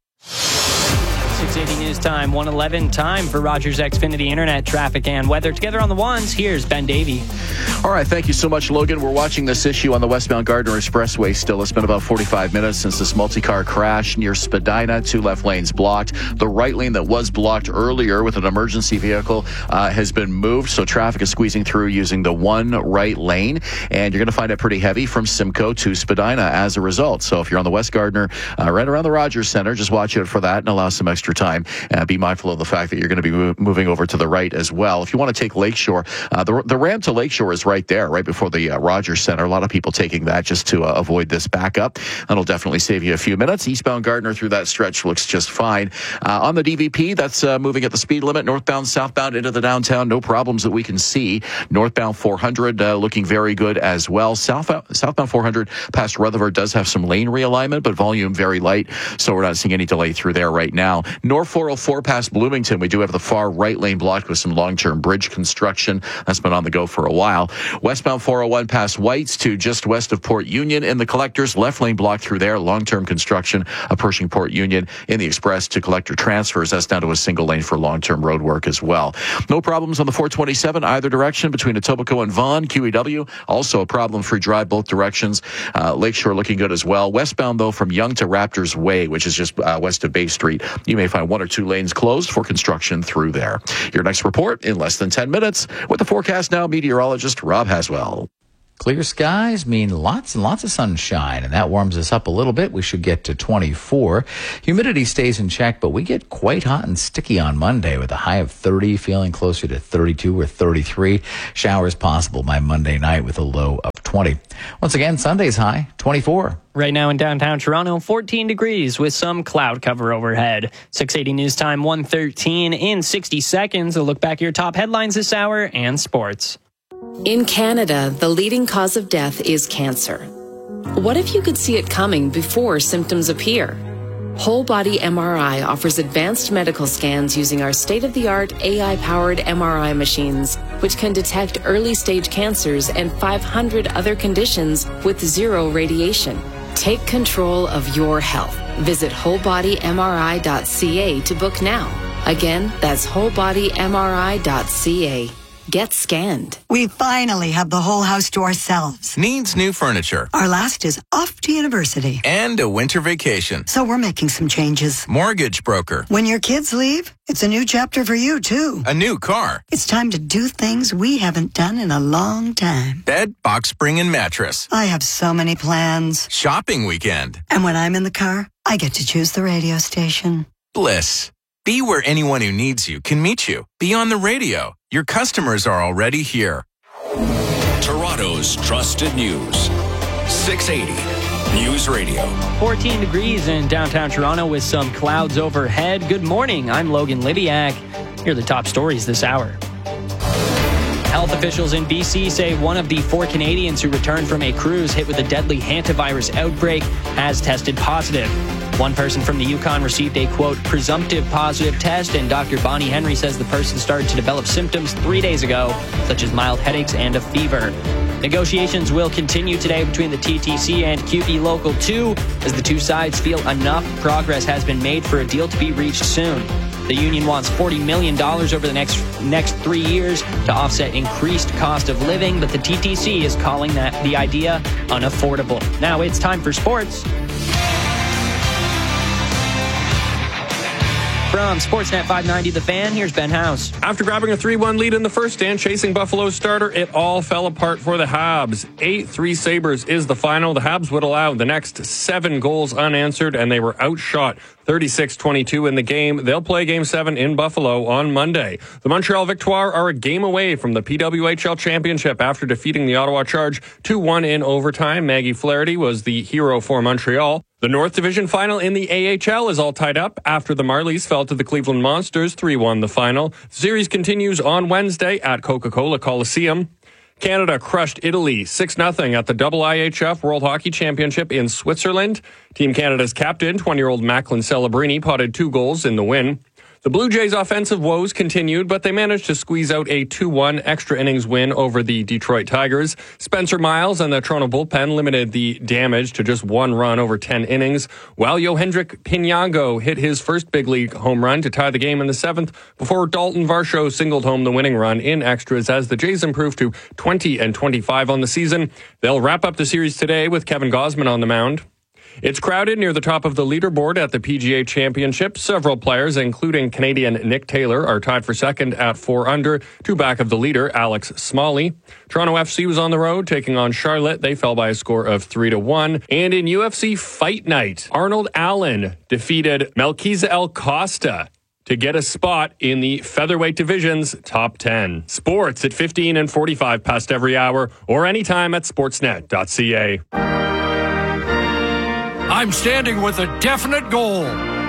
six eighty News Time, one eleven. Time for Rogers Xfinity Internet traffic and weather. Together on the ones, here's Ben Davey. All right, thank you so much, Logan. We're watching this issue on the westbound Gardner Expressway still. It's been about forty-five minutes since this multi-car crash near Spadina. Two left lanes blocked. The right lane that was blocked earlier with an emergency vehicle uh, has been moved, so traffic is squeezing through using the one right lane. And you're going to find it pretty heavy from Simcoe to Spadina as a result. So if you're on the West Gardner, uh, right around the Rogers Center, just watch out for that and allow some extra time. Uh, be mindful of the fact that you're going to be mo- moving over to the right as well. If you want to take Lakeshore, uh, the, the ramp to Lakeshore corridor is right there, right before the uh, Rogers Center. A lot of people taking that just to uh, avoid this backup. That'll definitely save you a few minutes. Eastbound Gardner through that stretch looks just fine. Uh, on the D V P, that's uh, moving at the speed limit. Northbound, southbound into the downtown, no problems that we can see. Northbound four hundred uh, looking very good as well. Southbound, southbound four hundred past Rutherford does have some lane realignment, but volume very light, so we're not seeing any delay through there right now. North four oh four past Bloomington, we do have the far right lane blocked with some long-term bridge construction. That's been on the go for a while. Westbound four oh one past Whites to just west of Port Union in the collectors, left lane blocked through there, long-term construction approaching Port Union. In the express to collector transfers, that's down to a single lane for long-term road work as well. No problems on the four twenty-seven either direction between Etobicoke and Vaughan. Q E W, also a problem-free drive both directions. Uh, Lakeshore looking good as well. Westbound, though, from Yonge to Raptors Way, which is just uh, west of Bay Street, you may find one or two lanes closed for construction through there. Your next report in less than ten minutes with the forecast now, meteorologist Rob Haswell. Clear skies mean lots and lots of sunshine, and that warms us up a little bit. We should get to twenty-four. Humidity stays in check, but we get quite hot and sticky on Monday with a high of thirty, feeling closer to thirty-two or thirty-three. Showers possible by Monday night with a low of twenty. Once again, Sunday's high, twenty-four. Right now in downtown Toronto, fourteen degrees with some cloud cover overhead. six eighty News Time, one thirteen in sixty seconds. A look back at your top headlines this hour and sports. In Canada, the leading cause of death is cancer. What if you could see it coming before symptoms appear? Whole Body M R I offers advanced medical scans using our state-of-the-art A I-powered M R I machines, which can detect early-stage cancers and five hundred other conditions with zero radiation. Take control of your health. Visit whole body M R I dot C A to book now. Again, that's whole body M R I dot C A. Get scanned. We finally have the whole house to ourselves. Needs new furniture. Our last is off to university. And a winter vacation. So we're making some changes. Mortgage broker. When your kids leave, it's a new chapter for you, too. A new car. It's time to do things we haven't done in a long time. Bed, box spring, and mattress. I have so many plans. Shopping weekend. And when I'm in the car, I get to choose the radio station. Bliss. Be where anyone who needs you can meet you. Be on the radio. Your customers are already here. Toronto's trusted news. six eighty News Radio. fourteen degrees in downtown Toronto with some clouds overhead. Good morning. I'm Logan Libiak. Here are the top stories this hour. Health officials in B C say one of the four Canadians who returned from a cruise hit with a deadly hantavirus outbreak has tested positive. One person from the Yukon received a, quote, presumptive positive test, and Doctor Bonnie Henry says the person started to develop symptoms three days ago, such as mild headaches and a fever. Negotiations will continue today between the T T C and C U P E Local two, as the two sides feel enough progress has been made for a deal to be reached soon. The union wants forty million dollars over the next next three years to offset increased cost of living, but the T T C is calling that the idea unaffordable. Now it's time for sports. From Sportsnet five ninety The Fan, here's Ben House. After grabbing a three one lead in the first and chasing Buffalo's starter, it all fell apart for the Habs. eight three Sabres is the final. The Habs would allow the next seven goals unanswered, and they were outshot thirty-six twenty-two in the game. They'll play Game seven in Buffalo on Monday. The Montreal Victoire are a game away from the P W H L Championship after defeating the Ottawa Charge two one in overtime. Maggie Flaherty was the hero for Montreal. The North Division final in the A H L is all tied up after the Marlies fell to the Cleveland Monsters three one the final. The series continues on Wednesday at Coca-Cola Coliseum. Canada crushed Italy six nothing at the double I H F World Hockey Championship in Switzerland. Team Canada's captain, twenty-year-old Macklin Celebrini, potted two goals in the win. The Blue Jays' offensive woes continued, but they managed to squeeze out a two one extra innings win over the Detroit Tigers. Spencer Miles and the Toronto bullpen limited the damage to just one run over ten innings, while Yohendrick Pinango hit his first big league home run to tie the game in the seventh before Dalton Varsho singled home the winning run in extras as the Jays improved to twenty and twenty-five on the season. They'll wrap up the series today with Kevin Gausman on the mound. It's crowded near the top of the leaderboard at the P G A Championship. Several players, including Canadian Nick Taylor, are tied for second at four under, two back of the leader, Alex Smalley. Toronto F C was on the road, taking on Charlotte. They fell by a score of three to one. And in U F C Fight Night, Arnold Allen defeated Melquiza El Costa to get a spot in the featherweight division's top ten. Sports at fifteen and forty-five past every hour or anytime at sportsnet dot c a. I'm standing with a definite goal.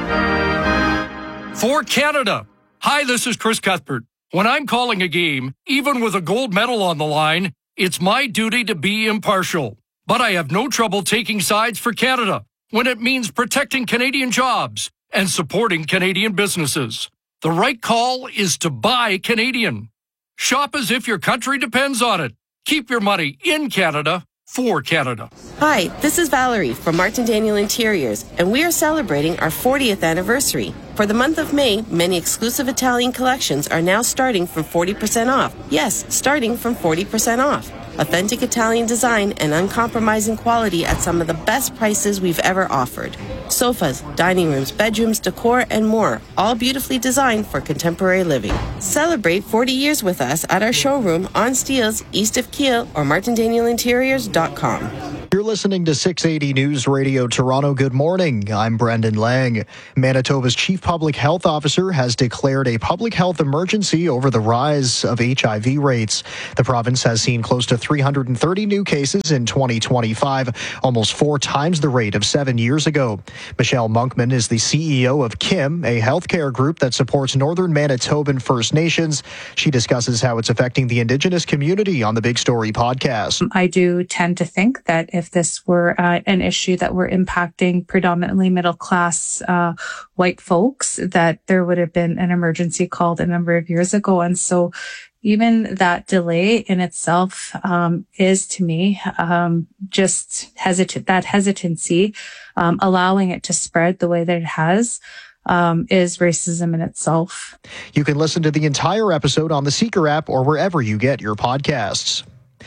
For Canada. Hi, this is Chris Cuthbert. When I'm calling a game, even with a gold medal on the line, it's my duty to be impartial. But I have no trouble taking sides for Canada when it means protecting Canadian jobs and supporting Canadian businesses. The right call is to buy Canadian. Shop as if your country depends on it. Keep your money in Canada for Canada. Hi, this is Valerie from Martin Daniel Interiors, and we are celebrating our fortieth anniversary. For the month of May, many exclusive Italian collections are now starting from forty percent off. Yes, starting from forty percent off. Authentic Italian design and uncompromising quality at some of the best prices we've ever offered. Sofas, dining rooms, bedrooms, decor, and more, all beautifully designed for contemporary living. Celebrate forty years with us at our showroom on Steeles, east of Kiel, or martin daniel interiors dot com. You're listening to six eighty News Radio Toronto. Good morning. I'm Brendan Lang. Manitoba's Chief Public Health Officer has declared a public health emergency over the rise of H I V rates. The province has seen close to three hundred thirty new cases in twenty twenty-five, almost four times the rate of seven years ago. Michelle Monkman is the C E O of Kim, a healthcare group that supports Northern Manitoban First Nations. She discusses how it's affecting the Indigenous community on the Big Story podcast. I do tend to think that if this were uh, an issue that were impacting predominantly middle class uh, white folks, that there would have been an emergency called a number of years ago. And so even that delay in itself um, is, to me, um, just hesitant, that hesitancy, um, allowing it to spread the way that it has. Um, is racism in itself. You can listen to the entire episode on the Seeker app or wherever you get your podcasts.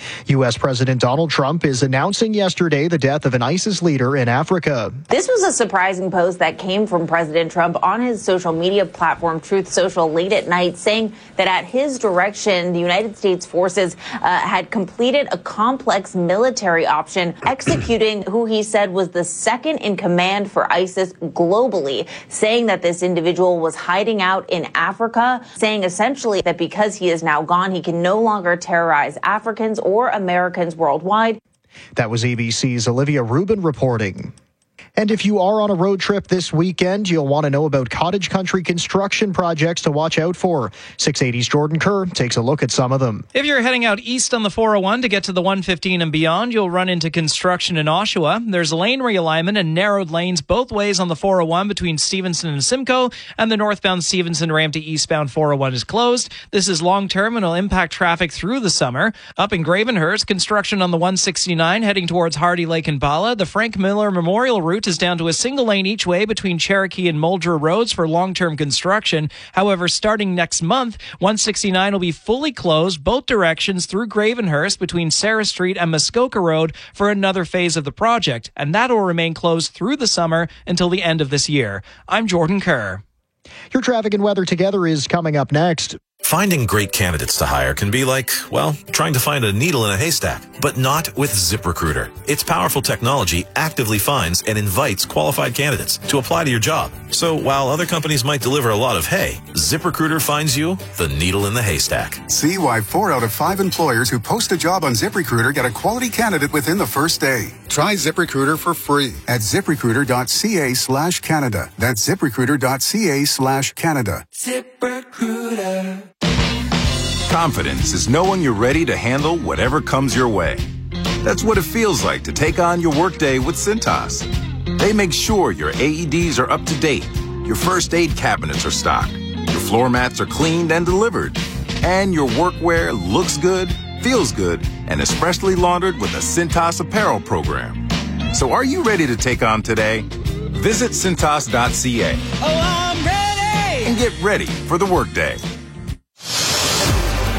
U S President Donald Trump is announcing yesterday the death of an ISIS leader in Africa. This was a surprising post that came from President Trump on his social media platform, Truth Social, late at night, saying that at his direction, the United States forces uh, had completed a complex military option, executing who he said was the second in command for ISIS globally, saying that this individual was hiding out in Africa, saying essentially that because he is now gone, he can no longer terrorize Africans or Americans worldwide. That was A B C's Olivia Rubin reporting. And if you are on a road trip this weekend, you'll want to know about cottage country construction projects to watch out for. six eighty's Jordan Kerr takes a look at some of them. If you're heading out east on the four oh one to get to the one fifteen and beyond, you'll run into construction in Oshawa. There's a lane realignment and narrowed lanes both ways on the four oh one between Stevenson and Simcoe, and the northbound Stevenson ramp to eastbound four oh one is closed. This is long-term and will impact traffic through the summer. Up in Gravenhurst, construction on the one sixty-nine heading towards Hardy Lake and Bala. The Frank Miller Memorial route is down to a single lane each way between Cherokee and Muldra roads for long-term construction. However, starting next month, one sixty-nine will be fully closed both directions through Gravenhurst between Sarah Street and Muskoka Road for another phase of the project, and that will remain closed through the summer until the end of this year. I'm Jordan Kerr. Your traffic and weather together is coming up next. Finding great candidates to hire can be like, well, trying to find a needle in a haystack, but not with ZipRecruiter. Its powerful technology actively finds and invites qualified candidates to apply to your job. So while other companies might deliver a lot of hay, ZipRecruiter finds you the needle in the haystack. See why four out of five employers who post a job on ZipRecruiter get a quality candidate within the first day. Try ZipRecruiter for free at ZipRecruiter.ca slash Canada. That's ZipRecruiter.ca slash Canada. ZipRecruiter. Confidence is knowing you're ready to handle whatever comes your way. That's what it feels like to take on your workday with Cintas. They make sure your A E Ds are up to date, your first aid cabinets are stocked, your floor mats are cleaned and delivered, and your workwear looks good, feels good, and is freshly laundered with a Cintas apparel program. So are you ready to take on today? Visit Cintas dot C A. Oh, I'm ready! And get ready for the workday.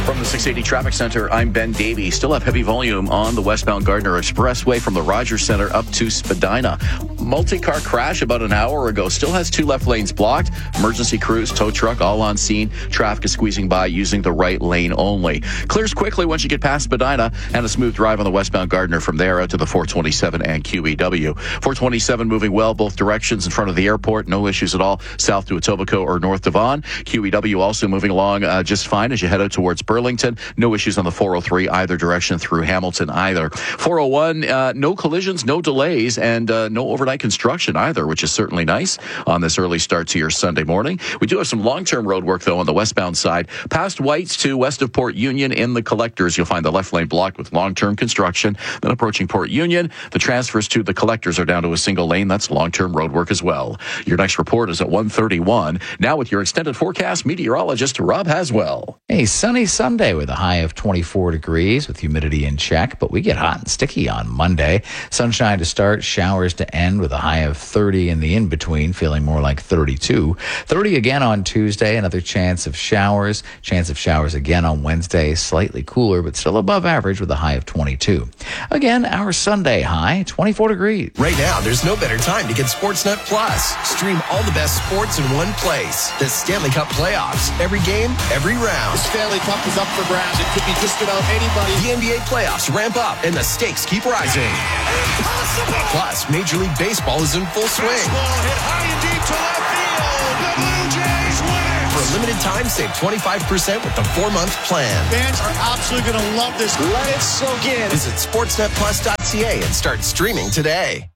From the six eighty Traffic Center, I'm Ben Davey. Still have heavy volume on the westbound Gardner Expressway from the Rogers Center up to Spadina. Multi-car crash about an hour ago. Still has two left lanes blocked. Emergency crews, tow truck, all on scene. Traffic is squeezing by using the right lane only. Clears quickly once you get past Spadina, and a smooth drive on the westbound Gardner from there out to the four twenty-seven and Q E W. four twenty-seven moving well both directions in front of the airport. No issues at all south to Etobicoke or north to Vaughan. Q E W also moving along uh, just fine as you head out towards Burlington. No issues on the four oh three either direction through Hamilton either. four oh one, uh, no collisions, no delays, and uh, no overnight construction either, which is certainly nice on this early start to your Sunday morning. We do have some long-term road work, though, on the westbound side. Past Whites to west of Port Union in the collectors, you'll find the left lane blocked with long-term construction. Then approaching Port Union, the transfers to the collectors are down to a single lane. That's long-term road work as well. Your next report is at one thirty-one. Now with your extended forecast, meteorologist Rob Haswell. Hey, sunny Sunday with a high of twenty-four degrees with humidity in check, but we get hot and sticky on Monday. Sunshine to start, showers to end with a high of thirty in the in-between, feeling more like thirty-two. thirty again on Tuesday, another chance of showers. Chance of showers again on Wednesday, slightly cooler, but still above average with a high of twenty-two. Again, our Sunday high, twenty-four degrees. Right now, there's no better time to get Sportsnet Plus. Stream all the best sports in one place. The Stanley Cup playoffs. Every game, every round. The Stanley Cup is up for grabs. It could be just about anybody. The N B A playoffs ramp up, and the stakes keep rising. Impossible! Plus, Major League Baseball is in full swing. Baseball hit high and deep to left field. The Blue Jays win it! For a limited time, save twenty-five percent with the four-month plan. Fans are absolutely going to love this. Let it soak in. Visit sportsnet plus dot c a and start streaming today.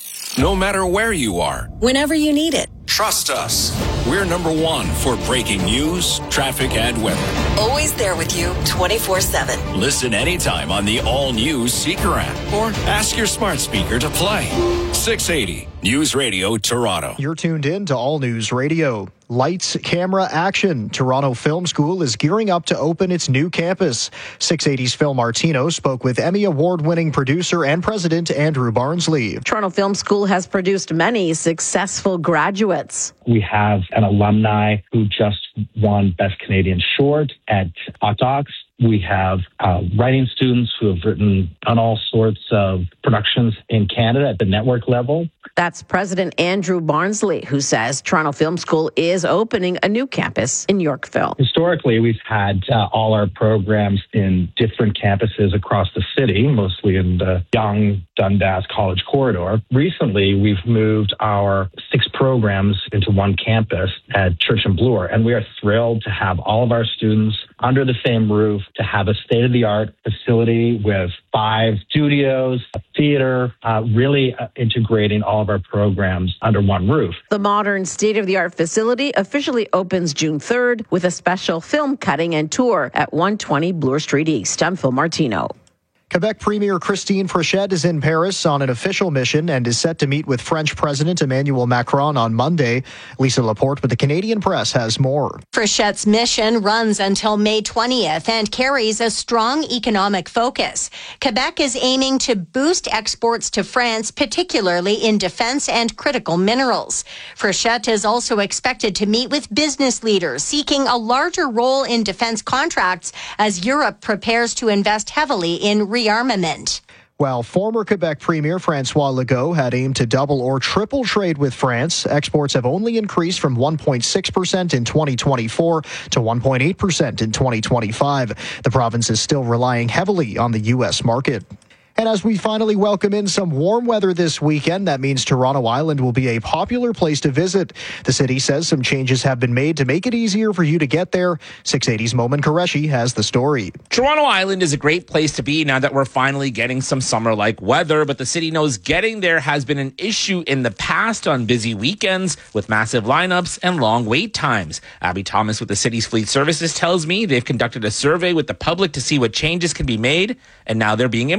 No matter where you are, whenever you need it. Trust us. We're number one for breaking news, traffic, and weather. Always there with you twenty-four seven. Listen anytime on the all-new Seeker app or ask your smart speaker to play. six eighty News Radio Toronto. You're tuned in to All News Radio. Lights, camera, action. Toronto Film School is gearing up to open its new campus. six eighty's Phil Martino spoke with Emmy Award-winning producer and president Andrew Barnsley. Toronto Film School has produced many successful graduates. We have an alumni who just won Best Canadian Short at Octox. We have uh, writing students who have written on all sorts of productions in Canada at the network level. That's President Andrew Barnsley, who says Toronto Film School is opening a new campus in Yorkville. Historically, we've had uh, all our programs in different campuses across the city, mostly in the Yonge Dundas College corridor. Recently, we've moved our six programs into one campus at Church and Bloor, and we are thrilled to have all of our students under the same roof, to have a state-of-the-art facility with five studios, a theater, uh, really uh, integrating all of our programs under one roof. The modern state-of-the-art facility officially opens June third with a special film cutting and tour at one twenty Bloor Street East. I'm Phil Martino. Quebec Premier Christine Frechette is in Paris on an official mission and is set to meet with French President Emmanuel Macron on Monday. Lisa Laporte with the Canadian Press has more. Frechette's mission runs until May twentieth and carries a strong economic focus. Quebec is aiming to boost exports to France, particularly in defense and critical minerals. Frechette is also expected to meet with business leaders seeking a larger role in defense contracts as Europe prepares to invest heavily in rearmament. While former Quebec Premier François Legault had aimed to double or triple trade with France, exports have only increased from one point six percent in twenty twenty-four to one point eight percent in twenty twenty-five. The province is still relying heavily on the U S market. And as we finally welcome in some warm weather this weekend, that means Toronto Island will be a popular place to visit. The city says some changes have been made to make it easier for you to get there. six eighty's Momin Qureshi has the story. Toronto Island is a great place to be now that we're finally getting some summer-like weather, but the city knows getting there has been an issue in the past on busy weekends with massive lineups and long wait times. Abby Thomas with the city's fleet services tells me they've conducted a survey with the public to see what changes can be made, and now they're being implemented.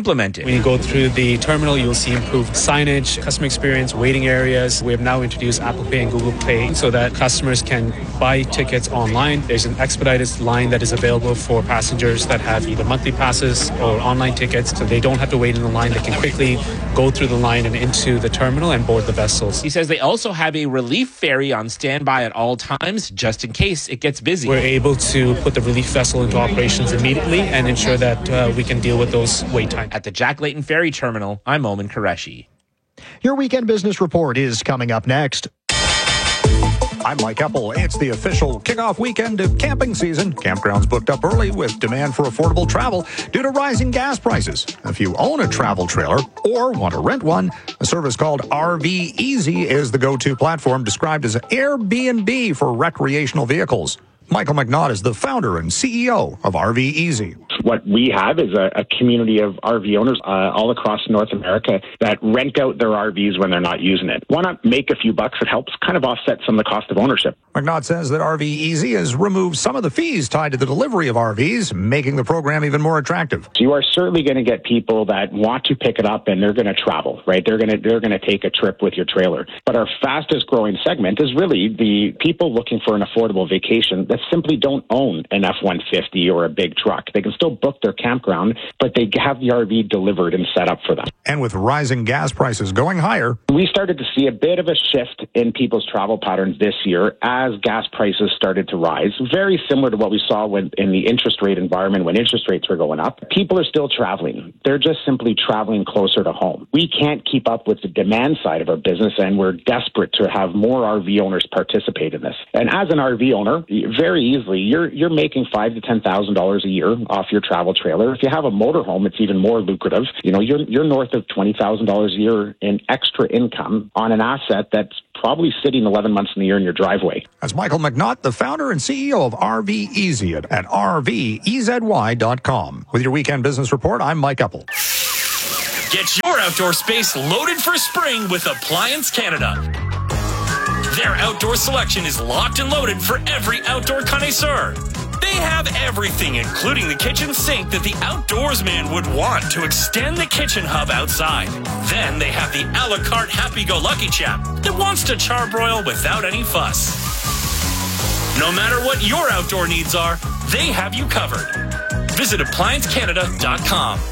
When you go through the terminal, you'll see improved signage, customer experience, waiting areas. We have now introduced Apple Pay and Google Pay so that customers can buy tickets online. There's an expedited line that is available for passengers that have either monthly passes or online tickets, so they don't have to wait in the line. They can quickly go through the line and into the terminal and board the vessels. He says they also have a relief ferry on standby at all times, just in case it gets busy. We're able to put the relief vessel into operations immediately and ensure that uh, we can deal with those wait times. At the Jack Layton Ferry Terminal, I'm Omen Qureshi. Your weekend business report is coming up next. I'm Mike Eppel. It's the official kickoff weekend of camping season. Campgrounds booked up early with demand for affordable travel due to rising gas prices. If you own a travel trailer or want to rent one, a service called R V Easy is the go-to platform described as an Airbnb for recreational vehicles. Michael McNaught is the founder and C E O of R V Easy. What we have is a, a community of R V owners uh, all across North America that rent out their R Vs when they're not using it. Why not make a few bucks? It helps kind of offset some of the cost of ownership. McNaught says that R V Easy has removed some of the fees tied to the delivery of R Vs, making the program even more attractive. You are certainly going to get people that want to pick it up and they're going to travel, right? They're going to they're going to take a trip with your trailer. But our fastest growing segment is really the people looking for an affordable vacation that simply don't own an F one fifty or a big truck. They can still book their campground, but they have the R V delivered and set up for them. And with rising gas prices going higher, we started to see a bit of a shift in people's travel patterns this year as gas prices started to rise. Very similar to what we saw when in the interest rate environment when interest rates were going up. People are still traveling. They're just simply traveling closer to home. We can't keep up with the demand side of our business, and we're desperate to have more R V owners participate in this. And as an R V owner, very easily, you're you're making five to ten thousand dollars a year off your travel trailer. If you have a motorhome, it's even more lucrative. You know, you're you're north of twenty thousand dollars a year in extra income on an asset that's probably sitting eleven months in the year in your driveway. That's Michael McNaught, the founder and C E O of R V Easy at, at R V E Z Y dot com. With your weekend business report, I'm Mike Eppel. Get your outdoor space loaded for spring with Appliance Canada. Their outdoor selection is locked and loaded for every outdoor connoisseur. They have everything, including the kitchen sink that the outdoorsman would want to extend the kitchen hub outside. Then they have the a la carte happy-go-lucky chap that wants to charbroil without any fuss. No matter what your outdoor needs are, they have you covered. Visit appliance canada dot com.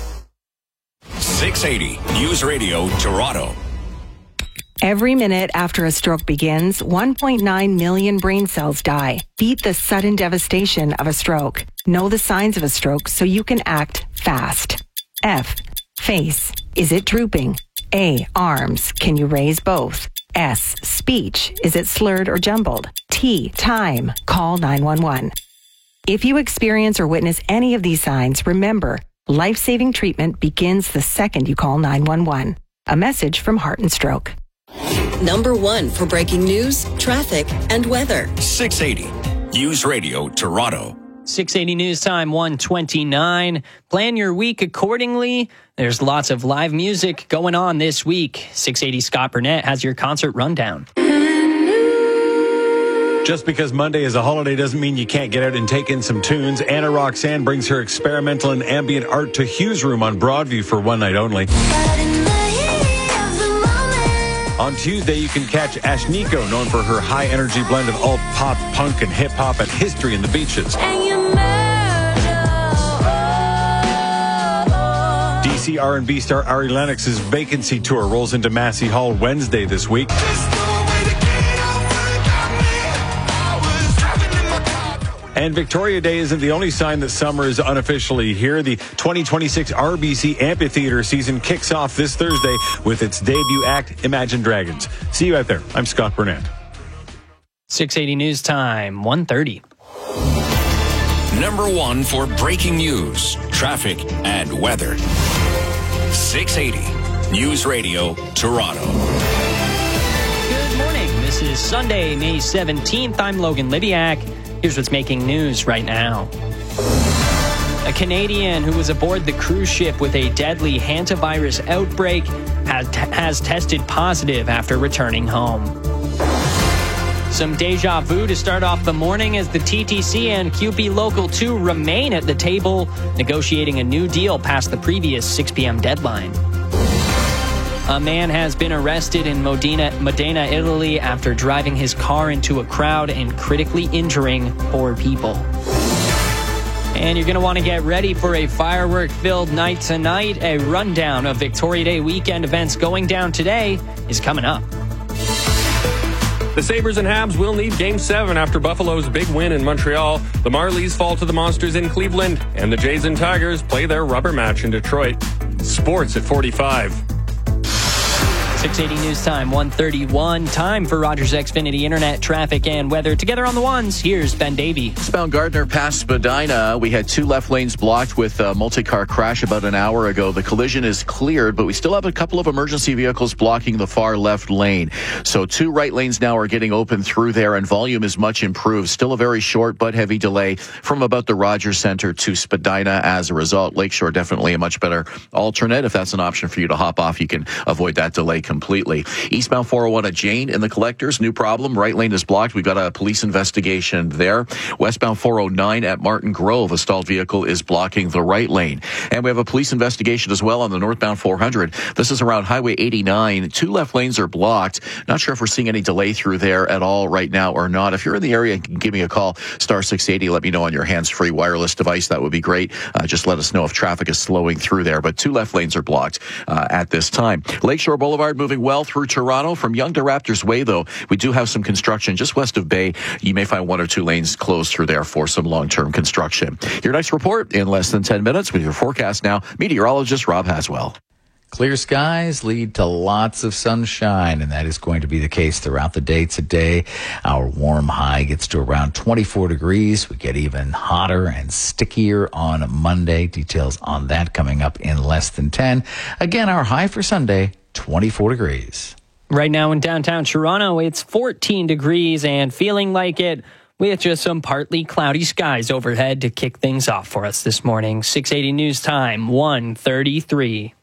six eighty News Radio Toronto. Every minute after a stroke begins, one point nine million brain cells die. Beat the sudden devastation of a stroke. Know the signs of a stroke so you can act fast. F. Face. Is it drooping? A. Arms. Can you raise both? S. Speech. Is it slurred or jumbled? T. Time. Call nine one one. If you experience or witness any of these signs, remember, life-saving treatment begins the second you call nine one one. A message from Heart and Stroke. Number one for breaking news, traffic, and weather. six eighty News Radio Toronto. six eighty News Time, one twenty-nine. Plan your week accordingly. There's lots of live music going on this week. six eighty Scott Burnett has your concert rundown. Just because Monday is a holiday doesn't mean you can't get out and take in some tunes. Anna Roxanne brings her experimental and ambient art to Hughes Room on Broadview for one night only. On Tuesday, you can catch Ashniko, known for her high-energy blend of alt pop, punk, and hip-hop at History in the Beaches. D C R and B star Ari Lennox's Vacancy Tour rolls into Massey Hall Wednesday this week. And Victoria Day isn't the only sign that summer is unofficially here. The twenty twenty-six R B C Amphitheater season kicks off this Thursday with its debut act, Imagine Dragons. See you out there. I'm Scott Burnett. six eighty News Time, one thirty. Number one for breaking news, traffic, and weather. six eighty News Radio Toronto. Good morning. This is Sunday, May seventeenth. I'm Logan Lidiak. Here's what's making news right now. A Canadian who was aboard the cruise ship with a deadly hantavirus outbreak has, has tested positive after returning home. Some deja vu to start off the morning as the T T C and C U P E Local two remain at the table, negotiating a new deal past the previous six p.m. deadline. A man has been arrested in Modena, Modena, Italy after driving his car into a crowd and critically injuring four people. And you're going to want to get ready for a firework-filled night tonight. A rundown of Victoria Day weekend events going down today is coming up. The Sabres and Habs will need Game seven after Buffalo's big win in Montreal. The Marlies fall to the Monsters in Cleveland, and the Jays and Tigers play their rubber match in Detroit. Sports at forty-five. six eighty News Time, one thirty-one. Time for Rogers Xfinity Internet, traffic, and weather. Together on the ones, here's Ben Davey. Eastbound Gardner past Spadina. We had two left lanes blocked with a multi-car crash about an hour ago. The collision is cleared, but we still have a couple of emergency vehicles blocking the far left lane. So two right lanes now are getting open through there, and volume is much improved. Still a very short but heavy delay from about the Rogers Center to Spadina as a result. Lakeshore definitely a much better alternate. If that's an option for you to hop off, you can avoid that delay completely. Eastbound four oh one at Jane in the Collectors, new problem. Right lane is blocked. We've got a police investigation there. Westbound four oh nine at Martin Grove, a stalled vehicle is blocking the right lane. And we have a police investigation as well on the northbound four hundred. This is around Highway eighty-nine. Two left lanes are blocked. Not sure if we're seeing any delay through there at all right now or not. If you're in the area, give me a call. Star six eighty. Let me know on your hands-free wireless device. That would be great. Uh, just let us know if traffic is slowing through there. But two left lanes are blocked uh, at this time. Lakeshore Boulevard moving well through Toronto. From Yonge to Raptors Way, though, we do have some construction just west of Bay. You may find one or two lanes closed through there for some long-term construction. Your next report in less than ten minutes with your forecast now. Meteorologist Rob Haswell. Clear skies lead to lots of sunshine, and that is going to be the case throughout the day today. Our warm high gets to around twenty-four degrees. We get even hotter and stickier on Monday. Details on that coming up in less than ten. Again, our high for Sunday, twenty-four degrees. Right now in downtown Toronto, it's fourteen degrees and feeling like it, with just some partly cloudy skies overhead to kick things off for us this morning. six eighty News Time, one thirty-three.